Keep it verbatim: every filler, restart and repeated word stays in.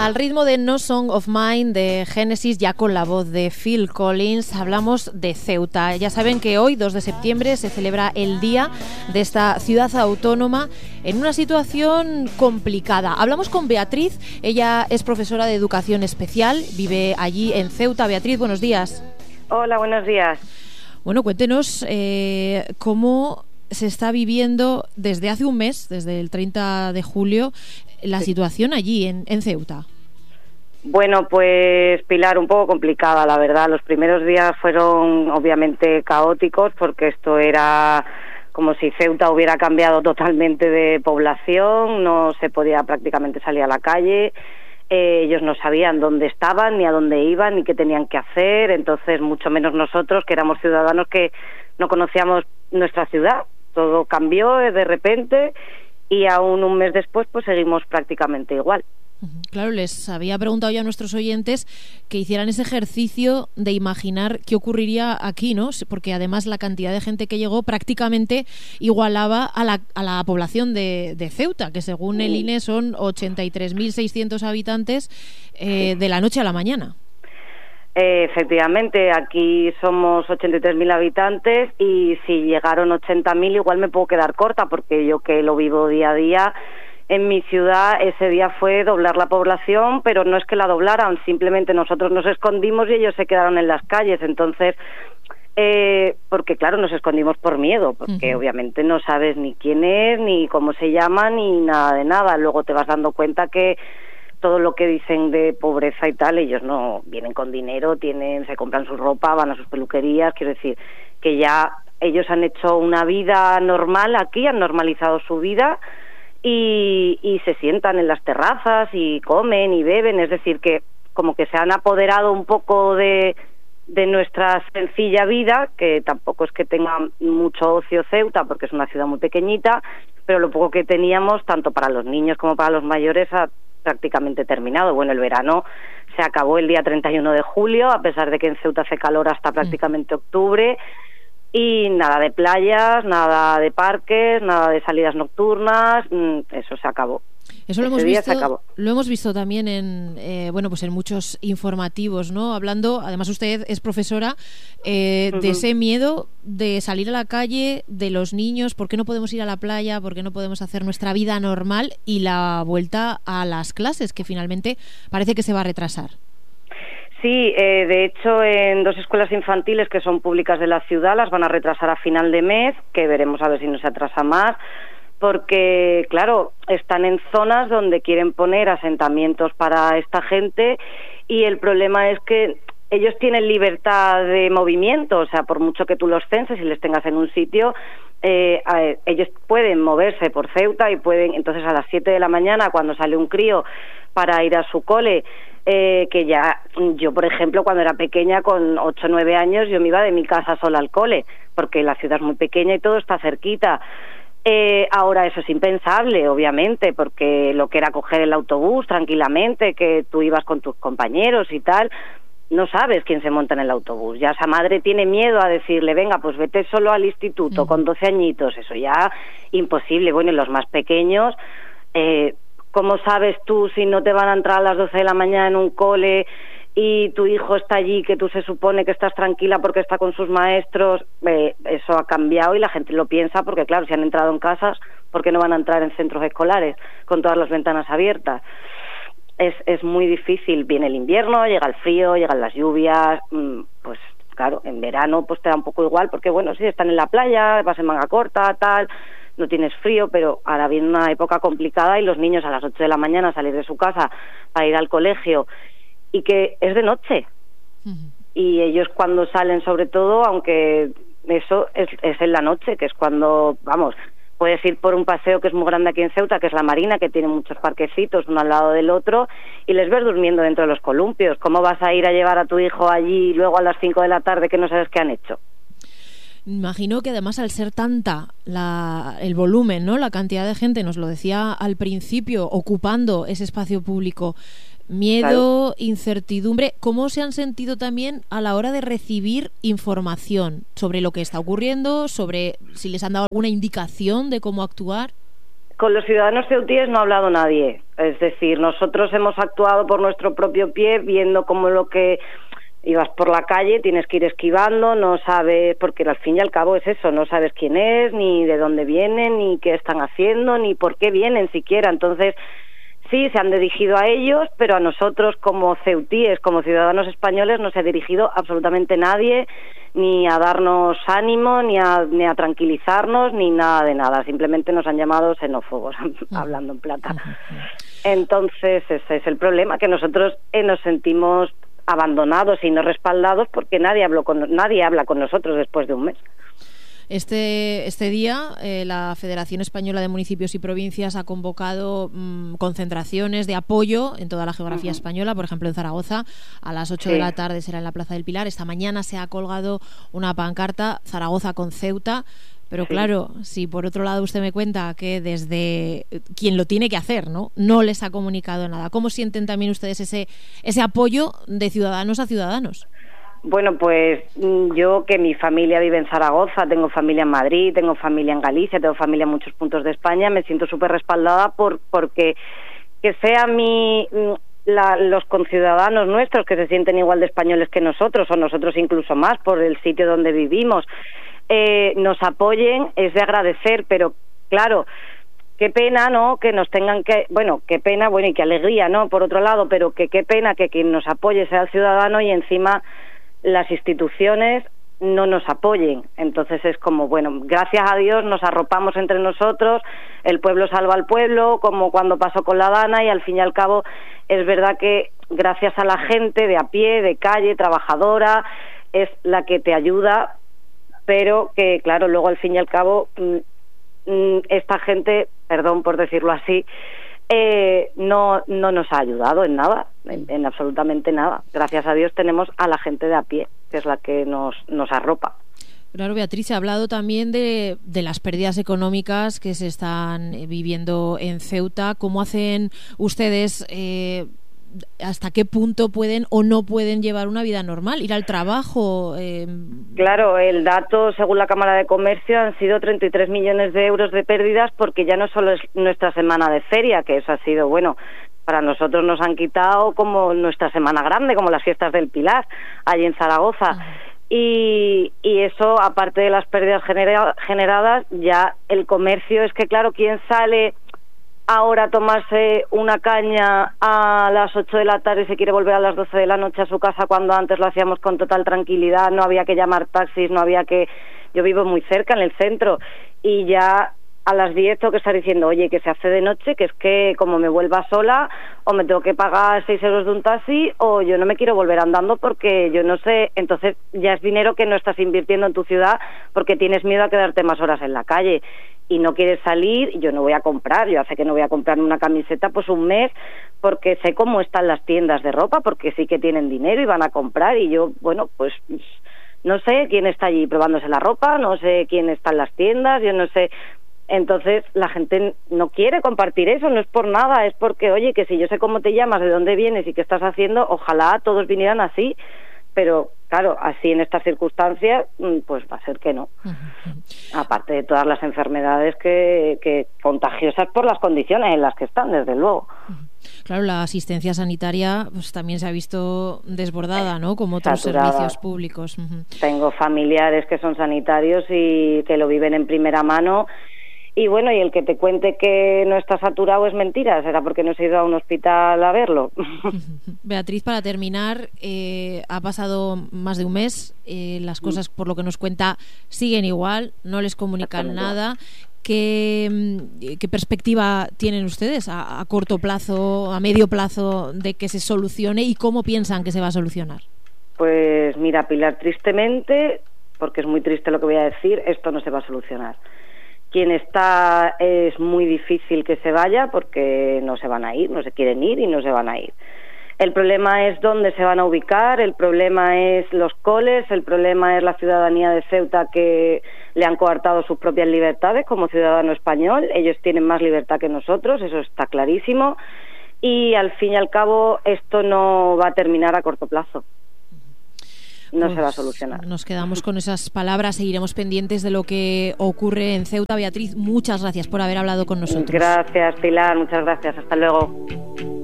Al ritmo de No Song of Mine de Genesis, ya con la voz de Phil Collins, hablamos de Ceuta. Ya saben que hoy, dos de septiembre, se celebra el día de esta ciudad autónoma en una situación complicada. Hablamos con Beatriz, ella es profesora de educación especial, vive allí en Ceuta. Beatriz, buenos días. Hola, buenos días. Bueno, cuéntenos eh, cómo se está viviendo desde hace un mes, desde el treinta de julio, la sí. situación allí en, en Ceuta. Bueno, pues Pilar, un poco complicada, la verdad. Los primeros días fueron obviamente caóticos porque esto era como si Ceuta hubiera cambiado totalmente de población, no se podía prácticamente salir a la calle, eh, ellos no sabían dónde estaban, ni a dónde iban, ni qué tenían que hacer, entonces mucho menos nosotros, que éramos ciudadanos que no conocíamos nuestra ciudad. Todo cambió de repente y aún un mes después pues seguimos prácticamente igual. Claro, les había preguntado ya a nuestros oyentes que hicieran ese ejercicio de imaginar qué ocurriría aquí, ¿no? Porque además la cantidad de gente que llegó prácticamente igualaba a la, a la población de, de Ceuta, que según el I N E son ochenta y tres mil seiscientos habitantes eh, de la noche a la mañana. Eh, efectivamente, aquí somos ochenta y tres mil habitantes y si llegaron ochenta mil igual me puedo quedar corta porque yo que lo vivo día a día en mi ciudad ese día fue doblar la población, pero no es que la doblaran, simplemente nosotros nos escondimos y ellos se quedaron en las calles, entonces eh, porque claro, nos escondimos por miedo, porque uh-huh. obviamente no sabes ni quién es, ni cómo se llama, ni nada de nada, luego te vas dando cuenta que todo lo que dicen de pobreza y tal, ellos no vienen con dinero, tienen, se compran su ropa, van a sus peluquerías, quiero decir, que ya ellos han hecho una vida normal aquí, han normalizado su vida y, y se sientan en las terrazas y comen y beben, es decir, que como que se han apoderado un poco de, de nuestra sencilla vida, que tampoco es que tenga mucho ocio Ceuta, porque es una ciudad muy pequeñita, pero lo poco que teníamos, tanto para los niños como para los mayores, ha prácticamente terminado. Bueno, el verano se acabó el día treinta y uno de julio, a pesar de que en Ceuta hace calor hasta prácticamente octubre, y nada de playas, nada de parques, nada de salidas nocturnas, eso se acabó. Eso lo hemos visto, lo hemos visto también en eh, bueno pues en muchos informativos, ¿no? Hablando, además usted es profesora eh, uh-huh. de ese miedo de salir a la calle, de los niños, ¿por qué no podemos ir a la playa? ¿Por qué no podemos hacer nuestra vida normal? Y la vuelta a las clases, que finalmente parece que se va a retrasar. Sí, eh, de hecho en dos escuelas infantiles que son públicas de la ciudad las van a retrasar a final de mes, que veremos a ver si no se atrasa más, porque claro, están en zonas donde quieren poner asentamientos para esta gente y el problema es que ellos tienen libertad de movimiento, o sea, por mucho que tú los censes y les tengas en un sitio, eh, eh, ellos pueden moverse por Ceuta y pueden, entonces a las siete de la mañana cuando sale un crío para ir a su cole, eh, que ya, yo por ejemplo cuando era pequeña con ocho o nueve años yo me iba de mi casa sola al cole, porque la ciudad es muy pequeña y todo está cerquita. Eh, ahora eso es impensable, obviamente, porque lo que era coger el autobús tranquilamente, que tú ibas con tus compañeros y tal, no sabes quién se monta en el autobús. Ya esa madre tiene miedo a decirle, venga, pues vete solo al instituto, mm. con doce añitos, eso ya imposible. Bueno, y los más pequeños, eh, ¿cómo sabes tú si no te van a entrar a las doce de la mañana en un cole y tu hijo está allí, que tú se supone que estás tranquila porque está con sus maestros? Eh, eso ha cambiado y la gente lo piensa porque, claro, si han entrado en casas, ¿por qué no van a entrar en centros escolares con todas las ventanas abiertas? Es, es muy difícil. Viene el invierno, llega el frío, llegan las lluvias, pues claro, en verano pues te da un poco igual porque, bueno, sí, están en la playa, vas en manga corta, tal, no tienes frío, pero ahora viene una época complicada y los niños a las ocho de la mañana salir de su casa para ir al colegio y que es de noche. Uh-huh. Y ellos cuando salen, sobre todo, aunque eso es, es en la noche, que es cuando, vamos, puedes ir por un paseo que es muy grande aquí en Ceuta, que es la Marina, que tiene muchos parquecitos uno al lado del otro, y les ves durmiendo dentro de los columpios. ¿Cómo vas a ir a llevar a tu hijo allí y luego a las cinco de la tarde que no sabes qué han hecho? Imagino que además al ser tanta la, el volumen, ¿no? La cantidad de gente, nos lo decía al principio, ocupando ese espacio público, miedo, claro. incertidumbre. ¿Cómo se han sentido también a la hora de recibir información sobre lo que está ocurriendo, sobre si les han dado alguna indicación de cómo actuar? con los ciudadanos ceutíes no ha hablado nadie. Es decir, nosotros hemos actuado por nuestro propio pie, viendo cómo lo que ibas por la calle, tienes que ir esquivando, no sabes, porque al fin y al cabo es eso, no sabes quién es, ni de dónde vienen, ni qué están haciendo, ni por qué vienen siquiera. Entonces, sí, se han dirigido a ellos, pero a nosotros como ceutíes, como ciudadanos españoles, no se ha dirigido absolutamente nadie, ni a darnos ánimo, ni a, ni a tranquilizarnos, ni nada de nada. Simplemente nos han llamado xenófobos, hablando en plata. Entonces, ese es el problema, que nosotros eh, nos sentimos abandonados y no respaldados porque nadie habló con nadie habla con nosotros después de un mes. Este, este día eh, la Federación Española de Municipios y Provincias ha convocado mmm, concentraciones de apoyo en toda la geografía uh-huh. española, por ejemplo en Zaragoza, a las ocho sí. de la tarde será en la Plaza del Pilar. Esta mañana se ha colgado una pancarta, Zaragoza con Ceuta. Pero sí. claro, si por otro lado usted me cuenta que desde quien lo tiene que hacer, ¿no? no les ha comunicado nada, ¿cómo sienten también ustedes ese, ese apoyo de ciudadanos a ciudadanos? Bueno, pues yo, que mi familia vive en Zaragoza, tengo familia en Madrid, tengo familia en Galicia, tengo familia en muchos puntos de España, me siento súper respaldada por porque que sea mi... La, los conciudadanos nuestros que se sienten igual de españoles que nosotros, o nosotros incluso más, por el sitio donde vivimos, eh, nos apoyen, es de agradecer, pero claro, qué pena, ¿no?, que nos tengan que, bueno, qué pena, bueno, y qué alegría, ¿no?, por otro lado, pero que qué pena que quien nos apoye sea el ciudadano y encima las instituciones no nos apoyen. Entonces es como, bueno, gracias a Dios nos arropamos entre nosotros, el pueblo salva al pueblo, como cuando pasó con la Dana, y al fin y al cabo es verdad que gracias a la gente de a pie, de calle, trabajadora, es la que te ayuda, pero que claro, luego al fin y al cabo esta gente, perdón por decirlo así, eh, no no nos ha ayudado en nada, en, en absolutamente nada. Gracias a Dios tenemos a la gente de a pie, que es la que nos, nos arropa. Claro, Beatriz, se ha hablado también de, de las pérdidas económicas que se están viviendo en Ceuta. ¿Cómo hacen ustedes, eh, hasta qué punto pueden o no pueden llevar una vida normal, ir al trabajo? Eh... Claro, el dato, según la Cámara de Comercio, han sido treinta y tres millones de euros de pérdidas, porque ya no solo es nuestra semana de feria, que eso ha sido, bueno, para nosotros nos han quitado como nuestra semana grande, como las fiestas del Pilar, allí en Zaragoza. Uh-huh. Y, y eso, aparte de las pérdidas genera, generadas, ya el comercio, es que claro, ¿quién sale ahora a tomarse una caña a las ocho de la tarde y se quiere volver a las doce de la noche a su casa, cuando antes lo hacíamos con total tranquilidad, no había que llamar taxis, no había que... Yo vivo muy cerca, en el centro, y ya a las diez tengo que estar diciendo, oye, que se hace de noche, que es que como me vuelva sola, o me tengo que pagar seis euros de un taxi, o yo no me quiero volver andando porque yo no sé. Entonces ya es dinero que no estás invirtiendo en tu ciudad porque tienes miedo a quedarte más horas en la calle y no quieres salir. Yo no voy a comprar, yo hace que no voy a comprarme una camiseta pues un mes, porque sé cómo están las tiendas de ropa, porque sí que tienen dinero y van a comprar, y yo, bueno, pues no sé quién está allí probándose la ropa, no sé quién está en las tiendas, yo no sé. Entonces la gente no quiere compartir eso, no es por nada, es porque, oye, que si yo sé cómo te llamas, de dónde vienes y qué estás haciendo, ojalá todos vinieran así, pero claro, así en estas circunstancias, pues va a ser que no. Uh-huh. Aparte de todas las enfermedades que, que contagiosas por las condiciones en las que están, desde luego. Uh-huh. Claro, la asistencia sanitaria pues también se ha visto desbordada, ¿no?, como otros Saturada. Servicios públicos. Uh-huh. Tengo familiares que son sanitarios y que lo viven en primera mano. Y bueno, y el que te cuente que no está saturado es mentira, será porque no se ha ido a un hospital a verlo. Beatriz, para terminar, eh, ha pasado más de un mes, eh, las cosas, por lo que nos cuenta, siguen igual, no les comunican nada. ¿Qué, ¿Qué perspectiva tienen ustedes a, a corto plazo, a medio plazo, de que se solucione, y cómo piensan que se va a solucionar? Pues mira, Pilar, tristemente, porque es muy triste lo que voy a decir, esto no se va a solucionar. Quien está, es muy difícil que se vaya porque no se van a ir, no se quieren ir y no se van a ir. El problema es dónde se van a ubicar, el problema es los coles, el problema es la ciudadanía de Ceuta, que le han coartado sus propias libertades como ciudadano español. Ellos tienen más libertad que nosotros, eso está clarísimo, y al fin y al cabo esto no va a terminar a corto plazo. no pues se va a solucionar. Nos quedamos con esas palabras, seguiremos pendientes de lo que ocurre en Ceuta. Beatriz, muchas gracias por haber hablado con nosotros. Gracias, Pilar, muchas gracias. Hasta luego.